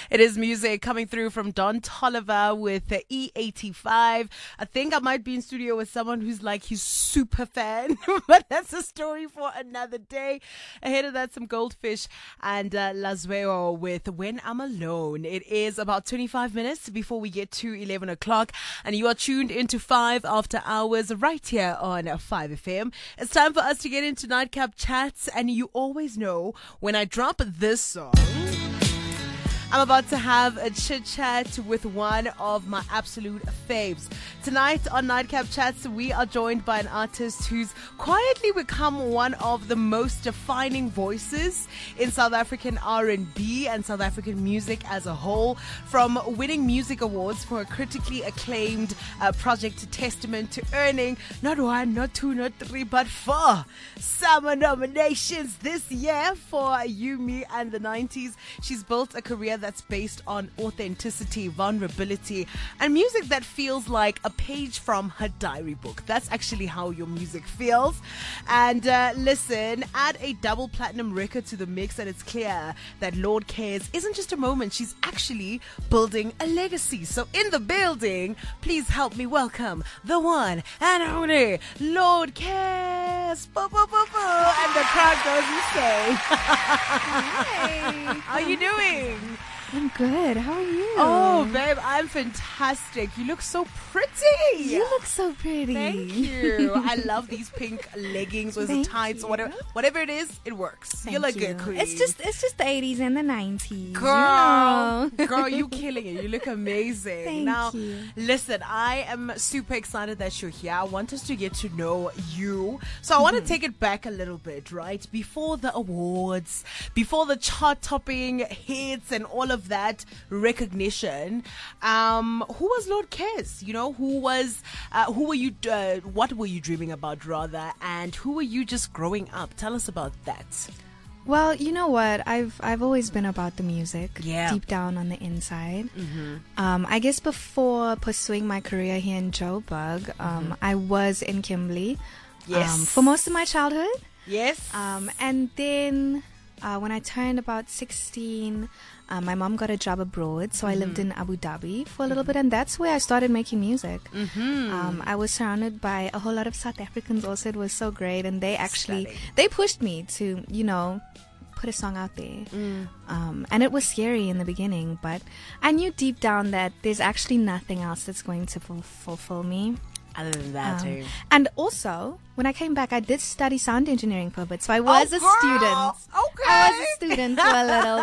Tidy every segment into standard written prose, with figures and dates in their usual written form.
It is music coming through from Don Toliver with the E85. I think I might be in studio with someone who's like his super fan, but that's a story for another day. Ahead of that, some Goldfish and Lazueo with When I'm Alone. It is about 25 minutes before we get to 11 o'clock, and you are tuned into 5 After Hours right here on 5FM. It's time for us to get into Nightcap Chats, and you always know when I drop this song, I'm about to have a chit chat with one of my absolute faves. Tonight on Nightcap Chats, we are joined by an artist who's quietly become one of the most defining voices in South African R&B and South African music as a whole. From winning music awards for a critically acclaimed project Testament to earning not 1, not 2, not 3, but 4 summer nominations this year for You, Me and the 90s. She's built a career that's based on authenticity, vulnerability, and music that feels like a page from her diary book. That's actually how your music feels. And listen, add a double platinum record to the mix, and it's clear that Lord Cares isn't just a moment. She's actually building a legacy. So in the building, please help me welcome the one and only Lord Cares. Boo, boo, boo, boo. And the crowd goes insane. Hi. How are you doing? I'm good. How are you? Oh, babe, I'm fantastic. You look so pretty. You look so pretty. Thank you. I love these pink leggings or the tights or whatever it is, it works. You look good, queen. It's just the 80s and the 90s. Girl, you killing it. You look amazing. Thank you. Listen, I am super excited that you're here. I want us to get to know you. So I want to take it back a little bit, right? Before the awards, before the chart-topping hits and all of that recognition, who was Lord Cares? You know, who were you, what were you dreaming about rather, and who were you just growing up? Tell us about that. Well, you know what? I've always been about the music, Yeah. deep down on the inside. I guess before pursuing my career here in Joburg, I was in Kimberley, Yes. for most of my childhood. Yes. And then when I turned about 16, my mom got a job abroad, so I lived in Abu Dhabi for a little bit, and that's where I started making music. I was surrounded by a whole lot of South Africans also. It was so great, and they pushed me to, put a song out there. And it was scary in the beginning, but I knew deep down that there's actually nothing else that's going to fulfill me. Other than that, too. And also, when I came back, I did study sound engineering for a bit, so I was a student. Okay. I was a student for a little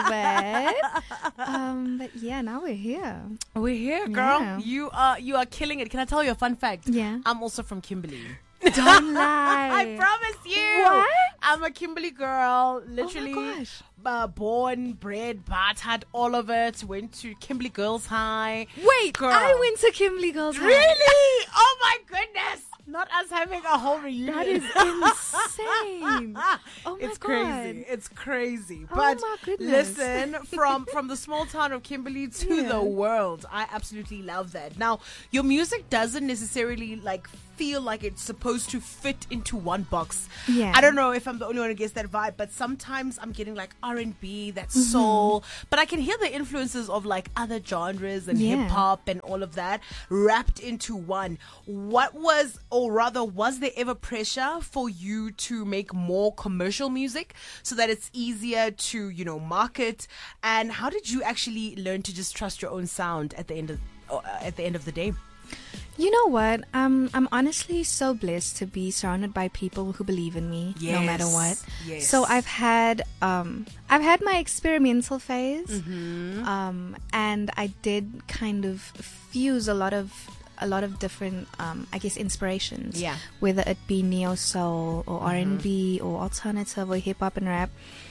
bit. But yeah, now we're here. We're here, girl. Yeah. You are killing it. Can I tell you a fun fact? Yeah. I'm also from Kimberley. Don't lie. I promise you. What? I'm a Kimberley girl. Literally. Oh my gosh. Born, bred, had all of it. Went to Kimberley Girls High. Wait, girl. I went to Kimberley Girls High. Really? Oh my goodness. Not us having a whole reunion. That is insane. Oh my It's God. crazy. It's crazy. Oh But my goodness. listen, from the small town of Kimberley to Yeah. the world, I absolutely love that. Now, your music doesn't necessarily feel like it's supposed to fit into one box. Yeah. I don't know if I'm the only one who gets that vibe, but sometimes I'm getting R&B, that soul, but I can hear the influences of other genres and Yeah. hip hop and all of that wrapped into one. What was, or rather, was there ever pressure for you to make more commercial music so that it's easier to, market? And how did you actually learn to just trust your own sound at the end of the day? You know what? I'm honestly so blessed to be surrounded by people who believe in me, no matter what. Yes. So I've had my experimental phase, and I did kind of fuse a lot of different, I guess, inspirations. Yeah. Whether it be neo soul or R&B or alternative or hip hop and rap.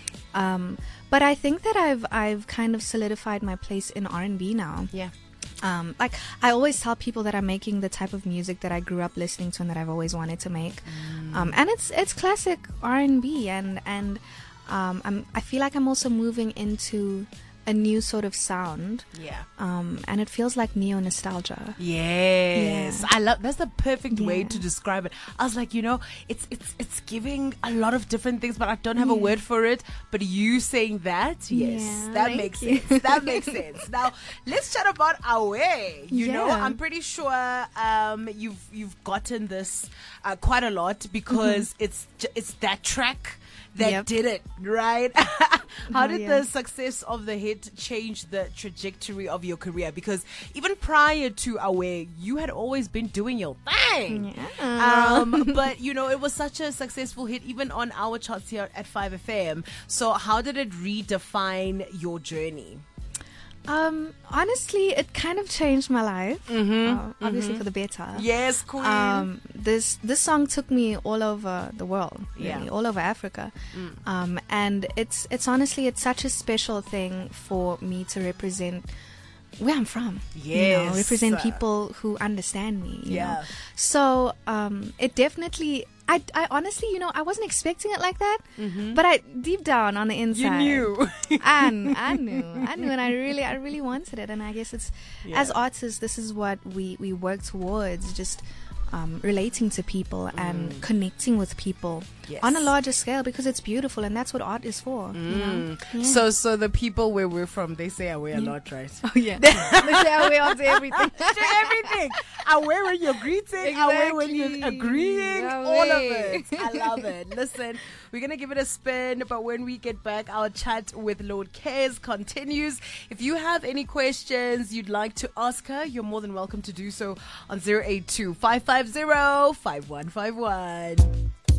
But I think that I've kind of solidified my place in R&B now. Yeah. I always tell people that I'm making the type of music that I grew up listening to and that I've always wanted to make. And it's classic R&B, and I feel like I'm also moving into a new sort of sound. Yeah. And it feels like neo nostalgia. Yes. Yeah. I love that's the perfect way Yeah. to describe it. I was like, it's giving a lot of different things, but I don't have a word for it. But you saying that, yes, Yeah, that thank makes you. sense. That makes sense. Now let's chat about Away. You know, Yeah. I'm pretty sure you've gotten this quite a lot because it's that track that Yep. did it, right? How did yeah. the success of the hit change the trajectory of your career? Because even prior to Away, you had always been doing your thing. Yeah. But it was such a successful hit, even on our charts here at 5FM. So how did it redefine your journey? Honestly, it kind of changed my life. Obviously for the better. Yes, queen. This song took me all over the world, really, Yeah. all over Africa. And it's honestly, it's such a special thing for me to represent where I'm from. Yes. Represent people who understand me. You Yeah. know? So it definitely. I honestly, I wasn't expecting it like that, but I deep down on the inside, You knew. I knew, and I really wanted it. And I guess it's as artists, this is what we work towards, just relating to people and connecting with people Yes. on a larger scale, because it's beautiful, and that's what art is for. You know? Yeah. So the people where we're from, they say Away a lot, right? Oh yeah, they say away onto everything. To everything. Away when you're greeting, away when you're Exactly. agreeing, all of Away. it. I love it. Listen, we're going to give it a spin, but when we get back, our chat with Lord Cares continues. If you have any questions you'd like to ask her, you're more than welcome to do so on 082 550 5151.